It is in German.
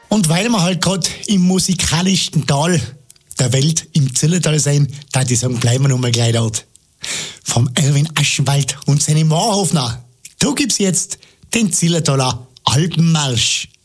Und weil wir halt gerade im musikalischsten Tal der Welt, im Zillertal sein, da ich sagen, bleiben wir nochmal gleich dort. Vom Erwin Aschenwald und seinem Wahrhofner. Da gibt's jetzt den Zillertaler Alpenmarsch.